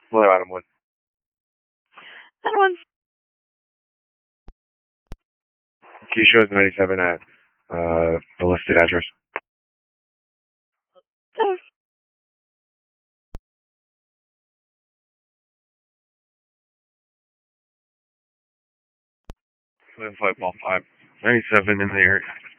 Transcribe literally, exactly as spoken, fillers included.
Hello, Adam Wood. That one's Key shows ninety-seven at uh, the listed address. uh, Five ball five. ninety-seven in the area.